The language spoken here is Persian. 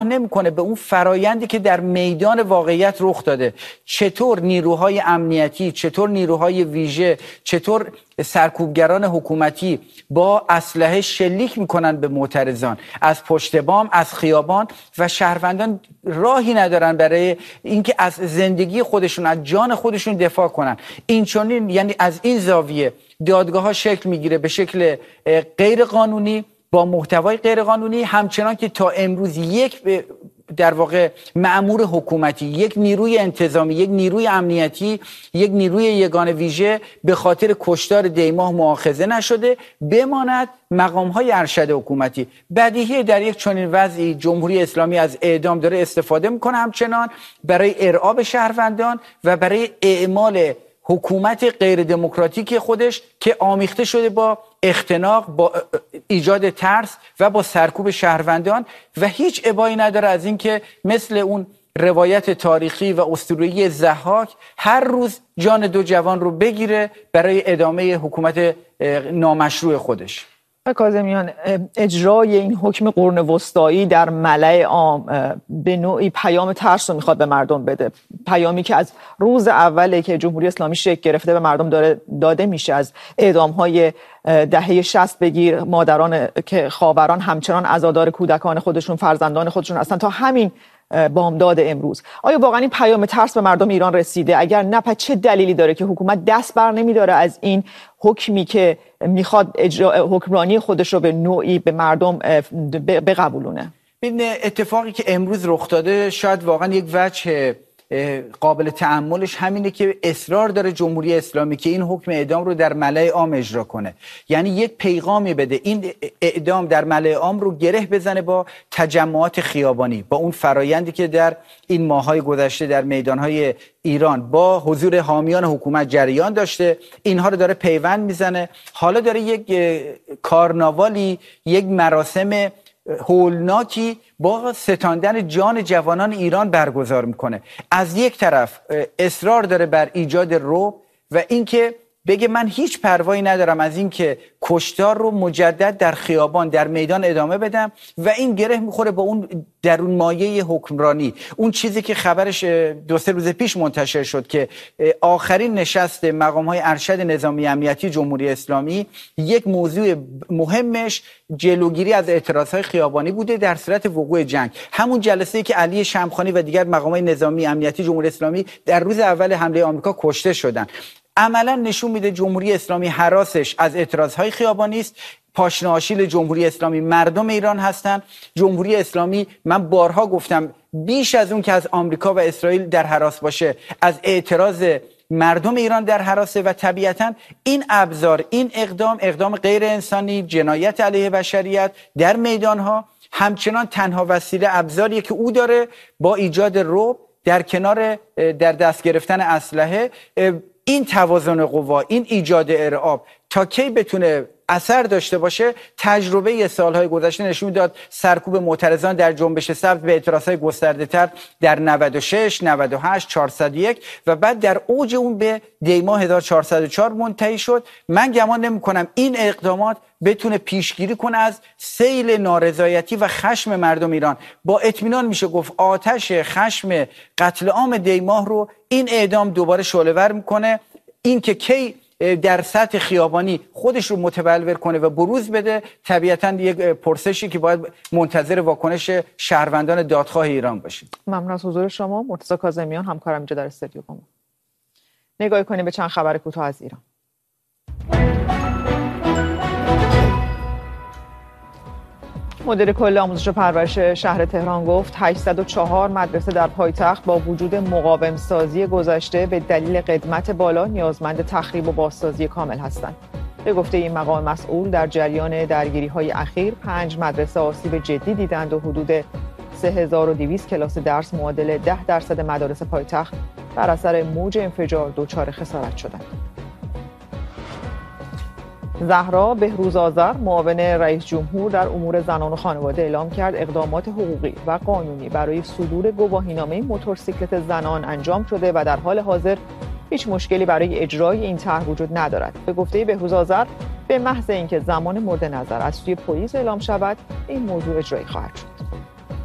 نمیکنه به اون فرایندی که در میدان واقعیت رخ داده. چطور نیروهای امنیتی، چطور نیروهای ویژه، چطور سرکوبگران حکومتی با اسلحه شلیک میکنن به معترضان از پشت بام، از خیابان، و شهروندان راهی ندارن برای اینکه از زندگی خودشون، از جان خودشون دفاع کنن. این چنین، یعنی از این زاویه دادگاه ها شکل میگیره به شکل غیر قانونی، با محتوای غیرقانونی، همچنان که تا امروز یک در واقع مأمور حکومتی، یک نیروی انتظامی، یک نیروی امنیتی، یک نیروی یگان ویژه به خاطر کشتار دیماه مؤاخذه نشده، بماند مقام‌های ارشد حکومتی. بدیهی در یک چنین وضعی جمهوری اسلامی از اعدام داره استفاده میکنه، همچنان برای ارعاب شهروندان و برای اعمال حکومت غیر دموکراتیک خودش که آمیخته شده با اختناق، با ایجاد ترس و با سرکوب شهروندان، و هیچ ابایی نداره از اینکه مثل اون روایت تاریخی و اسطوره‌ای ضحاک هر روز جان دو جوان رو بگیره برای ادامه حکومت نامشروع خودش. کاظمیان، اجرای این حکم قرون وسطایی در ملأ عام به نوعی پیام ترس رو میخواد به مردم بده، پیامی که از روز اولی که جمهوری اسلامی شکل گرفته به مردم داده میشه. از اعدام‌های دهه 60 بگیر، مادران که خاوران همچنان عزادار کودکان خودشون، فرزندان خودشون هستن، تا همین بامداد امروز. آیا واقعا این پیام ترس به مردم ایران رسیده؟ اگر نه، پس چه دلیلی داره که حکومت دست بر نمیداره از این حکمی که میخواد حکمرانی خودش رو به نوعی به مردم بقبولونه؟ این اتفاقی که امروز رخ داده شاید واقعا یک وجه قابل تأملش همینه که اصرار داره جمهوری اسلامی که این حکم اعدام رو در ملأ عام اجرا کنه، یعنی یک پیغامی بده، این اعدام در ملأ عام رو گره بزنه با تجمعات خیابانی، با اون فرایندی که در این ماه‌های گذشته در میدان‌های ایران با حضور حامیان حکومت جریان داشته، اینها رو داره پیوند میزنه. حالا داره یک کارناوالی، یک مراسم هولناکی با ستاندن جان جوانان ایران برگزار میکنه. از یک طرف اصرار داره بر ایجاد رعب و اینکه بگه من هیچ پروایی ندارم از اینکه کشتار رو مجدد در خیابان، در میدان ادامه بدم، و این گره میخوره با اون درون مایه حکمرانی، اون چیزی که خبرش 2-3 روز پیش منتشر شد که آخرین نشست مقام‌های ارشد نظامی امنیتی جمهوری اسلامی یک موضوع مهمش جلوگیری از اعتراضهای خیابانی بوده در صورت وقوع جنگ. همون جلسه‌ای که علی شمخانی و دیگر مقام‌های نظامی امنیتی جمهوری اسلامی در روز اول حمله آمریکا کشته شدند. عملا نشون میده جمهوری اسلامی هراسش از اعتراضهای خیابانی است. پاشنه آشیل جمهوری اسلامی مردم ایران هستند. جمهوری اسلامی، من بارها گفتم، بیش از اون که از آمریکا و اسرائیل در هراس باشه، از اعتراض مردم ایران در هراسه، و طبیعتا این ابزار، این اقدام غیر انسانی، جنایت علیه بشریت در میدانها، همچنان تنها وسیله ابزاریه که او داره با ایجاد رعب در کنار در دست گرفتن اسلحه. این توازن قوا، این ایجاد ارعاب تا کی بتونه اثر داشته باشه؟ تجربه سالهای گذشته نشون داد. سرکوب معترضان در جنبش سبز به اعتراضهای گسترده‌تر در 96، 98، 401 و بعد در اوج اون به دیماه 1404 منتهی شد. من گمان نمی‌کنم این اقدامات بتونه پیشگیری کنه از سیل نارضایتی و خشم مردم ایران. با اطمینان میشه گفت آتش خشم قتل عام دیماه رو این اعدام دوباره شعله‌ور میکنه. این که کی در سطح خیابانی خودش رو متبلور کنه و بروز بده، طبیعتاً یک پرسشی که باید منتظر واکنش شهروندان دادخواه ایران باشیم. ممنون از حضور شما. مرتضی کاظمیان همکارم اینجا در استودیو با ما. نگاهی کنیم به چند خبر کوتاه از ایران. مدیر کل آموزش و پرورش شهر تهران گفت 804 مدرسه در پایتخت با وجود مقاوم سازی گذشته به دلیل قدمت بالا نیازمند تخریب و بازسازی کامل هستند. به گفته این مقام مسئول، در جریان درگیری‌های اخیر 5 مدرسه آسیب جدی دیدند و حدود 3200 کلاس درس معادل 10% مدارس پایتخت بر اثر موج انفجار دچار خسارت شدند. زهرا بهروزآذر، معاون رئیس جمهور در امور زنان و خانواده، اعلام کرد اقدامات حقوقی و قانونی برای صدور گواهینامه موتورسیکلت زنان انجام شده و در حال حاضر هیچ مشکلی برای اجرای این طرح وجود ندارد. به گفته بهروزآذر، به محض اینکه زمان مورد نظر از سوی پلیس اعلام شود، این موضوع اجرایی خواهد شد.